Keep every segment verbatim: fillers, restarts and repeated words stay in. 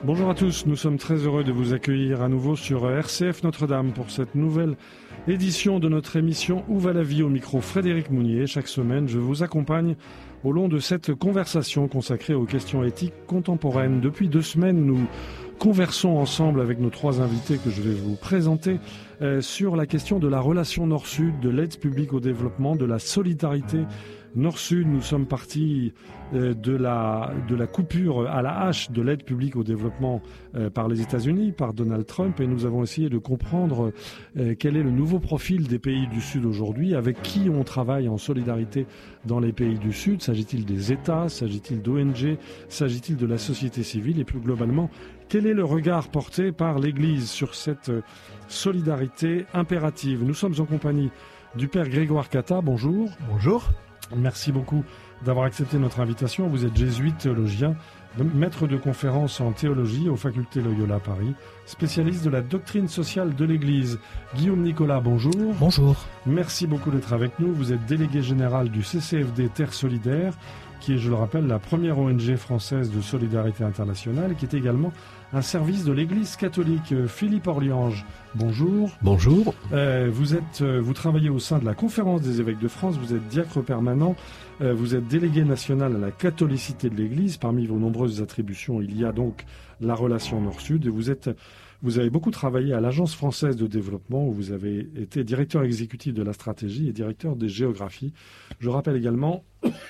Bonjour à tous, nous sommes très heureux de vous accueillir à nouveau sur R C F Notre-Dame pour cette nouvelle édition de notre émission Où va la vie, au micro Frédéric Mounier. Chaque semaine, je vous accompagne au long de cette conversation consacrée aux questions éthiques contemporaines. Depuis deux semaines, nous conversons ensemble avec nos trois invités que je vais vous présenter euh, sur la question de la relation Nord-Sud, de l'aide publique au développement, de la solidarité Nord-Sud. Nous sommes partis euh, de, la, de la coupure à la hache de l'aide publique au développement euh, par les États-Unis, par Donald Trump, et nous avons essayé de comprendre euh, quel est le nouveau profil des pays du Sud aujourd'hui, avec qui on travaille en solidarité dans les pays du Sud. S'agit-il des États? S'agit-il d'O N G? S'agit-il de la société civile? Et plus globalement, quel est le regard porté par l'Église sur cette solidarité impérative? Nous sommes en compagnie du Père Grégoire Cata. Bonjour. Bonjour. Merci beaucoup d'avoir accepté notre invitation. Vous êtes jésuite théologien, maître de conférences en théologie aux facultés Loyola Paris, spécialiste de la doctrine sociale de l'Église. Guillaume Nicolas, bonjour. Bonjour. Merci beaucoup d'être avec nous. Vous êtes délégué général du C C F D Terre Solidaire, qui est, je le rappelle, la première O N G française de solidarité internationale, qui est également un service de l'Église catholique. Philippe Orliange, bonjour. Bonjour. Euh, vous êtes, euh, vous travaillez au sein de la Conférence des évêques de France, vous êtes diacre permanent, euh, vous êtes délégué national à la catholicité de l'Église. Parmi vos nombreuses attributions, il y a donc la relation Nord-Sud. Et vous êtes, vous avez beaucoup travaillé à l'Agence française de développement, où vous avez été directeur exécutif de la stratégie et directeur des géographies. Je rappelle également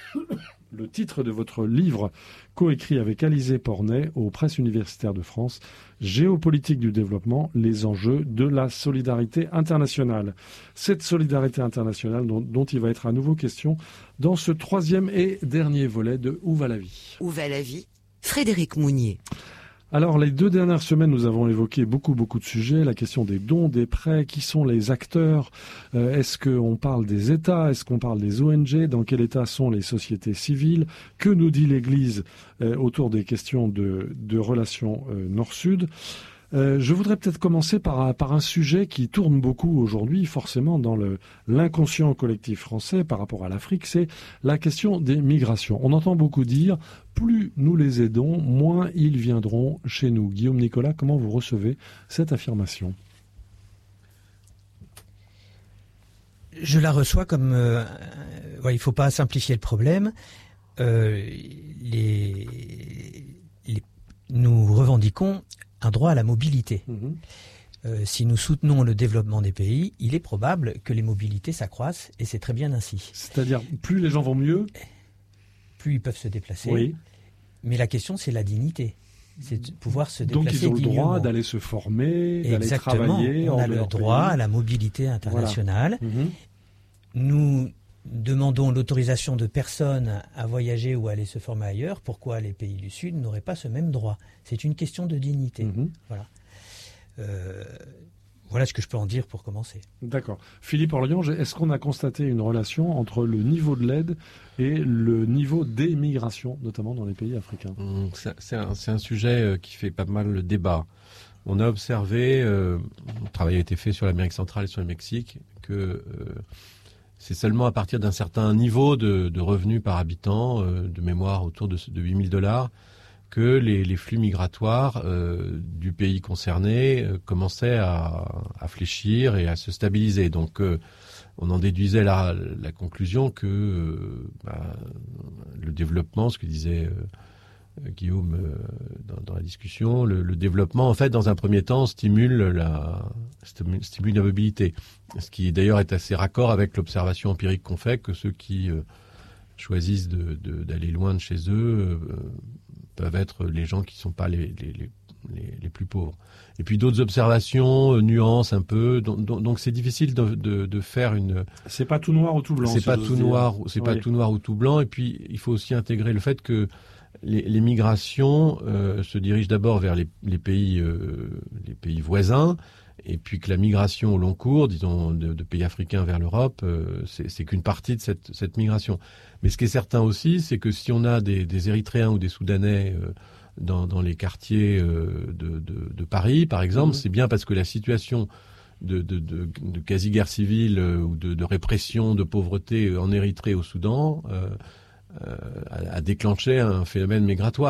le titre de votre livre, coécrit avec Alizé Pornet aux Presses universitaires de France, Géopolitique du développement, les enjeux de la solidarité internationale. Cette solidarité internationale dont, dont il va être à nouveau question dans ce troisième et dernier volet de Où va la vie? Où va la vie? Frédéric Mounier. Alors, les deux dernières semaines, nous avons évoqué beaucoup, beaucoup de sujets. La question des dons, des prêts, qui sont les acteurs? euh, Est-ce qu'on parle des États? Est-ce qu'on parle des O N G? Dans quel état sont les sociétés civiles? Que nous dit l'Église euh, autour des questions de, de relations euh, Nord-Sud? Euh, je voudrais peut-être commencer par, par un sujet qui tourne beaucoup aujourd'hui, forcément dans le, l'inconscient collectif français par rapport à l'Afrique, c'est la question des migrations. On entend beaucoup dire, plus nous les aidons, moins ils viendront chez nous. Guillaume Nicolas, comment vous recevez cette affirmation? Je la reçois comme... Euh, ouais, il ne faut pas simplifier le problème. Euh, les, les, nous revendiquons un droit à la mobilité. Mmh. Euh, si nous soutenons le développement des pays, il est probable que les mobilités s'accroissent, et c'est très bien ainsi. C'est-à-dire, plus les gens vont mieux, plus ils peuvent se déplacer. Oui. Mais la question, c'est la dignité. C'est de pouvoir se déplacer dignement. Donc ils ont le droit d'aller se former, d'aller Exactement. travailler. On hors a de le leur droit pays. à la mobilité internationale. Voilà. Mmh. Nous demandons l'autorisation de personnes à voyager ou à aller se former ailleurs. Pourquoi les pays du Sud n'auraient pas ce même droit? C'est une question de dignité. Mmh. Voilà. Euh, voilà ce que je peux en dire pour commencer. D'accord. Philippe Orliange, est-ce qu'on a constaté une relation entre le niveau de l'aide et le niveau d'émigration, notamment dans les pays africains? Mmh, c'est, c'est, un, c'est un sujet qui fait pas mal le débat. On a observé, euh, le travail a été fait sur l'Amérique centrale et sur le Mexique, que... Euh, c'est seulement à partir d'un certain niveau de, de revenus par habitant, euh, de mémoire autour de, de huit mille dollars, que les, les flux migratoires euh, du pays concerné euh, commençaient à, à fléchir et à se stabiliser. Donc, euh, on en déduisait la, la conclusion que euh, bah, le développement, ce que disait euh, Guillaume euh, dans, dans la discussion, le, le développement, en fait, dans un premier temps, stimule la, stimule la mobilité. Ce qui, d'ailleurs, est assez raccord avec l'observation empirique qu'on fait, que ceux qui euh, choisissent de, de, d'aller loin de chez eux euh, peuvent être les gens qui ne sont pas les, les, les, les, les plus pauvres. Et puis d'autres observations, euh, nuances un peu. Donc, donc, donc c'est difficile de, de, de faire une... C'est pas tout noir ou tout blanc. C'est, pas tout, noir, c'est oui. pas tout noir ou tout blanc. Et puis, il faut aussi intégrer le fait que Les, les migrations euh, se dirigent d'abord vers les, les, pays, euh, les pays voisins, et puis que la migration au long cours, disons, de, de pays africains vers l'Europe, euh, c'est, c'est qu'une partie de cette, cette migration. Mais ce qui est certain aussi, c'est que si on a des, des Érythréens ou des Soudanais euh, dans, dans les quartiers euh, de, de, de Paris, par exemple, mmh. c'est bien parce que la situation de, de, de, de quasi-guerre civile euh, ou de, de répression, de pauvreté en Érythrée au Soudan... Euh, Euh, a, a déclenché un phénomène migratoire.